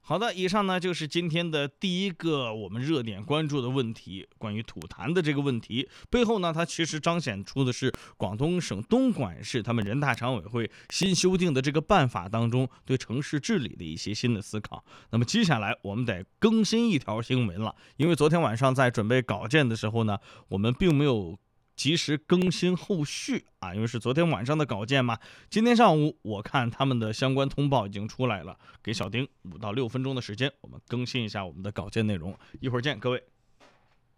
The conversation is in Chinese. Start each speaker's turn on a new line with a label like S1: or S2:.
S1: 好的，以上呢就是今天的第一个我们热点关注的问题，关于吐痰的这个问题背后呢，它其实彰显出的是广东省东莞市他们人大常委会新修订的这个办法当中对城市治理的一些新的思考。那么接下来我们得更新一条新闻了，因为昨天晚上在准备稿件的时候呢，我们并没有及时更新后续啊，因为是昨天晚上的稿件嘛。今天上午我看他们的相关通报已经出来了，给小丁5到6分钟的时间，我们更新一下我们的稿件内容。一会儿见，各位。